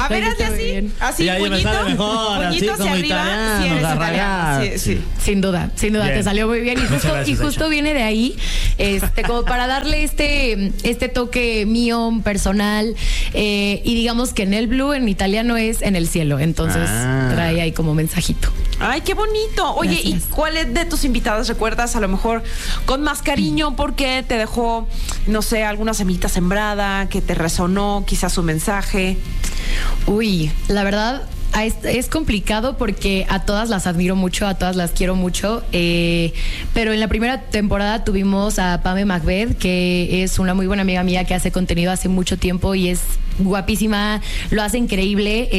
A ver, hazle así. Así, ya me puñito. sale mejor, Puñito así hacia como arriba. Sí, eres italiano. Sí. Sin duda, Bien. te salió muy bien. Y justo viene de ahí, como para darle este toque mío, personal. Y digamos que en el blue en italiano es en el cielo. Entonces trae ahí como mensajito. Ay, qué bonito. Oye, Gracias. ¿y cuáles de tus invitadas recuerdas a lo mejor con más cariño porque te dejó, no sé, alguna semillita sembrada, que te resonó quizás su mensaje? Uy, la verdad es complicado porque a todas las admiro mucho, a todas las quiero mucho, pero en la primera temporada tuvimos a Pame Macbeth, que es una muy buena amiga mía que hace contenido hace mucho tiempo y es guapísima, lo hace increíble,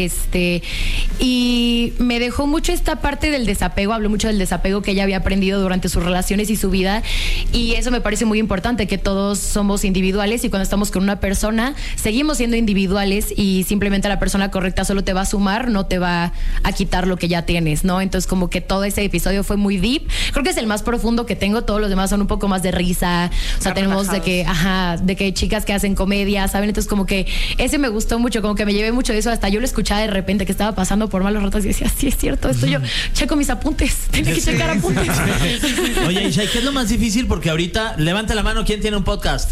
y me dejó mucho esta parte del desapego, habló mucho del desapego que ella había aprendido durante sus relaciones y su vida, y eso me parece muy importante, que todos somos individuales y cuando estamos con una persona seguimos siendo individuales y simplemente la persona correcta solo te va a sumar, no te va a quitar lo que ya tienes, ¿no? Entonces como que todo ese episodio fue muy deep, creo que es el más profundo que tengo, todos los demás son un poco más de risa, o sea, tenemos de que chicas que hacen comedia, ¿saben? Entonces como que ese me gustó mucho, como que me llevé mucho de eso, hasta yo lo escuchaba de repente que estaba pasando por malos ratos y decía, sí, es cierto, esto yo checo mis apuntes, tenía que checar apuntes. Oye, Isha, ¿qué es lo más difícil? Porque ahorita, levanta la mano, ¿quién tiene un podcast?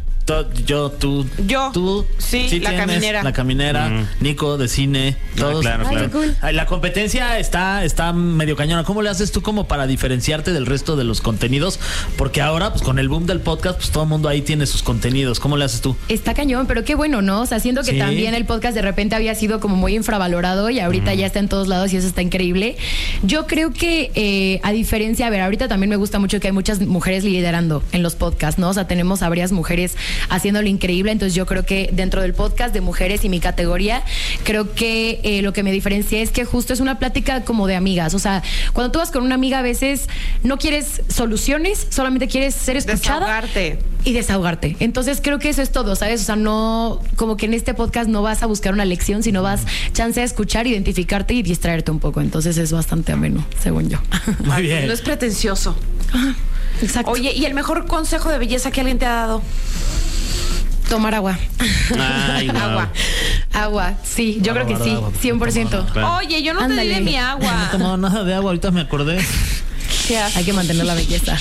Tú. Sí, La Caminera. La Caminera, Nico, de cine, todos. Claro. Qué cool. Ay, la competencia está medio cañona. ¿Cómo le haces tú como para diferenciarte del resto de los contenidos? Porque ahora, pues con el boom del podcast, pues todo el mundo ahí tiene sus contenidos. ¿Cómo le haces tú? Está cañón, pero qué bueno, ¿no? O sea, siento que también el podcast de repente había sido como muy infravalorado y ahorita ya está en todos lados y eso está increíble. Yo creo que a diferencia, ahorita también me gusta mucho que hay muchas mujeres liderando en los podcasts, ¿no? O sea, tenemos a varias mujeres haciéndolo increíble, entonces yo creo que dentro del podcast de mujeres y mi categoría, creo que lo que me diferencia es que justo es una plática como de amigas, o sea, cuando tú vas con una amiga a veces no quieres soluciones, solamente quieres ser escuchada y desahogarte, entonces creo que eso es todo, ¿sabes? O sea, no, como que en este podcast no vas a buscar una lección, sino vas chance a escuchar, identificarte y distraerte un poco, entonces es bastante ameno, según yo. Muy bien. No es pretencioso. Exacto. Oye, ¿y el mejor consejo de belleza que alguien te ha dado? Tomar agua. Ay, wow. Agua, sí, yo creo que sí, 100%. Claro. Oye, yo no te di de mi No he agua. tomado nada de agua, ahorita me acordé. Qué asco. Hay que mantener la belleza.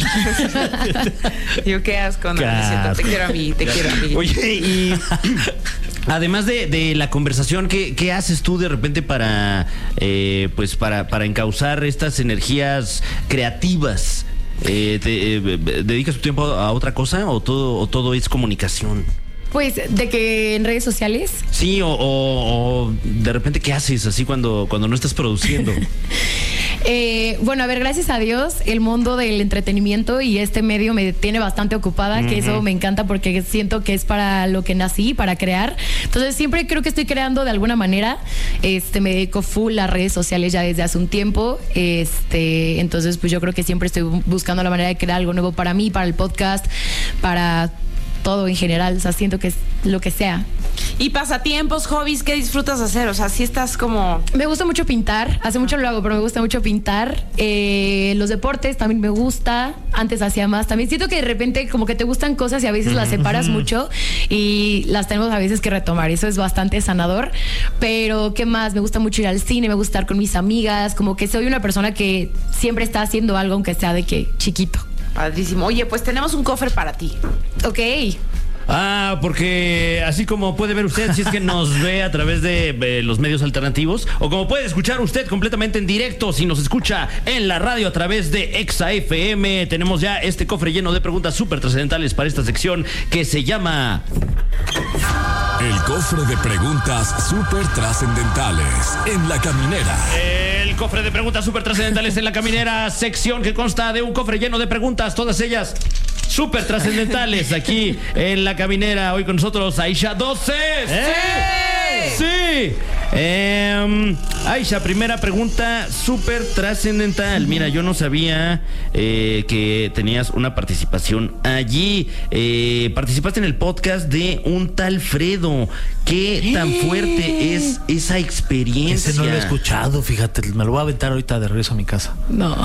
Yo qué asco, no, Qué es cierto. asco. Te quiero a mí, te quiero a mí. Oye, y además de la conversación, ¿qué haces tú de repente para encauzar estas energías creativas? ¿Dedicas tu tiempo a otra cosa o todo es comunicación? Pues, de que en redes sociales. Sí, o de repente, ¿qué haces así cuando no estás produciendo? Bueno, a ver, gracias a Dios, el mundo del entretenimiento y este medio me tiene bastante ocupada, que eso me encanta porque siento que es para lo que nací, para crear. Entonces, siempre creo que estoy creando de alguna manera. Me dedico full a redes sociales ya desde hace un tiempo. Entonces, pues yo creo que siempre estoy buscando la manera de crear algo nuevo para mí, para el podcast, para todo en general, o sea, siento que es lo que sea. ¿Y pasatiempos, hobbies, qué disfrutas hacer? O sea, si estás como... Me gusta mucho pintar, hace mucho no lo hago, pero me gusta mucho pintar. Los deportes también me gusta, antes hacía más. También siento que de repente como que te gustan cosas y a veces las separas mucho y las tenemos a veces que retomar, eso es bastante sanador. Pero ¿qué más? Me gusta mucho ir al cine, me gusta estar con mis amigas, como que soy una persona que siempre está haciendo algo, aunque sea de que chiquito. Padrísimo. Oye, pues tenemos un cofre para ti. Ok. Porque así como puede ver usted, si es que nos ve a través de los medios alternativos, o como puede escuchar usted completamente en directo, si nos escucha en la radio a través de Exa FM, tenemos ya este cofre lleno de preguntas súper trascendentales para esta sección que se llama... El cofre de preguntas súper trascendentales en La Caminera. El cofre de preguntas súper trascendentales en La Caminera, sección que consta de un cofre lleno de preguntas, todas ellas súper trascendentales aquí en La Caminera. Hoy con nosotros Aisha 12. ¡Sí! Aisha, primera pregunta súper trascendental. Mira, yo no sabía que tenías una participación allí. Participaste en el podcast de un tal Fredo. ¿Qué tan fuerte es esa experiencia? Ese no lo he escuchado, fíjate, me lo voy a aventar ahorita de regreso a mi casa. No.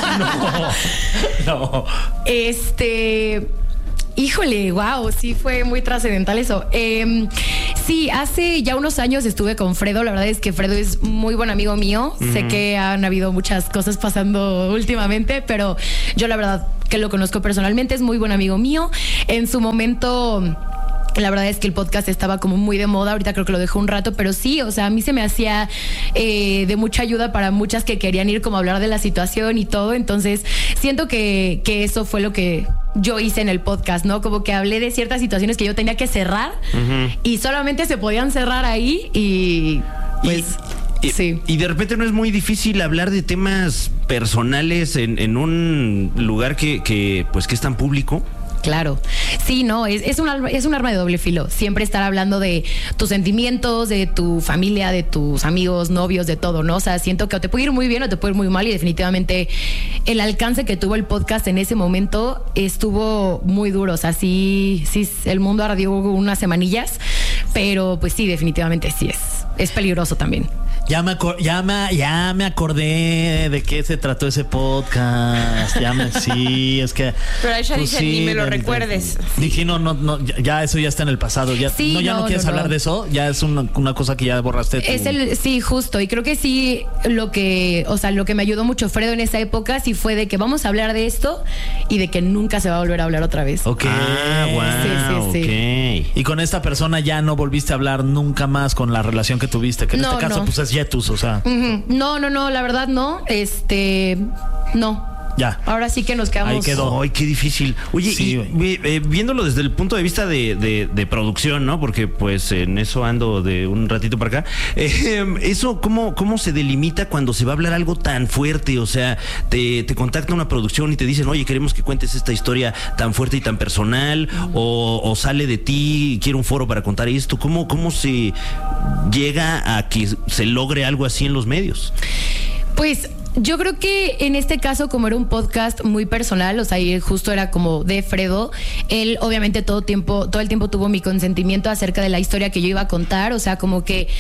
No. Híjole, wow, sí fue muy trascendental eso. Sí, hace ya unos años estuve con Fredo. La verdad es que Fredo es muy buen amigo mío. Sé que han habido muchas cosas pasando últimamente, pero yo la verdad que lo conozco personalmente, es muy buen amigo mío. En su momento... La verdad es que el podcast estaba como muy de moda, ahorita creo que lo dejó un rato, pero sí, o sea, a mí se me hacía de mucha ayuda para muchas que querían ir como a hablar de la situación y todo, entonces siento que eso fue lo que yo hice en el podcast, ¿no? Como que hablé de ciertas situaciones que yo tenía que cerrar y solamente se podían cerrar ahí y pues... Sí. Y de repente no es muy difícil hablar de temas personales en un lugar que es tan público. Claro, sí, no, es un arma de doble filo. Siempre estar hablando de tus sentimientos, de tu familia, de tus amigos, novios, de todo, ¿no? O sea, siento que o te puede ir muy bien o te puede ir muy mal y definitivamente el alcance que tuvo el podcast en ese momento estuvo muy duro. O sea, sí, el mundo ardió unas semanillas, pero pues sí, definitivamente sí es peligroso también. Ya me acordé de qué se trató ese podcast. Sí, es que. Pero ella pues dice, sí, ni me lo recuerdes. Dije, no, ya eso ya está en el pasado. Ya, sí, no quieres hablar de eso. Ya es una cosa que ya borraste. Sí, justo. Y creo que sí, lo que me ayudó mucho Fredo en esa época sí fue de que vamos a hablar de esto y de que nunca se va a volver a hablar otra vez. Ok. Wow. Sí. Okay. Y con esta persona ya no volviste a hablar nunca más con la relación que tuviste. Que en este caso, pues es Yetus, o sea. No, la verdad no. No. Ya. Ahora sí que nos quedamos. Ahí quedó. Ay, qué difícil. Oye, sí, viéndolo desde el punto de vista de producción, ¿no? Porque pues en eso ando de un ratito para acá. Eso, ¿cómo se delimita cuando se va a hablar algo tan fuerte? O sea, te contacta una producción y te dicen, oye, queremos que cuentes esta historia tan fuerte y tan personal, o sale de ti, quiero un foro para contar esto. ¿Cómo se llega a que se logre algo así en los medios? Pues yo creo que en este caso, como era un podcast muy personal, o sea, y justo era como de Fredo, él obviamente todo el tiempo tuvo mi consentimiento acerca de la historia que yo iba a contar, o sea, como que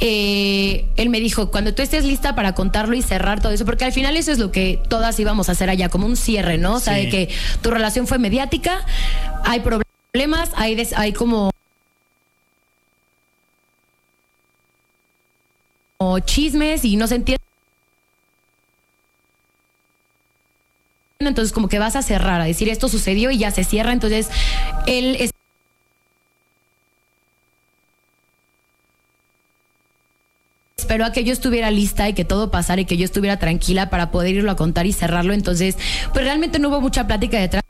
él me dijo, cuando tú estés lista para contarlo y cerrar todo eso, porque al final eso es lo que todas íbamos a hacer allá, como un cierre, ¿no? O sea, de que tu relación fue mediática, hay problemas, hay como chismes y no se entiende. Entonces como que vas a cerrar, a decir esto sucedió y ya se cierra. Entonces él esperó a que yo estuviera lista y que todo pasara y que yo estuviera tranquila para poder irlo a contar y cerrarlo. Entonces pues realmente no hubo mucha plática detrás.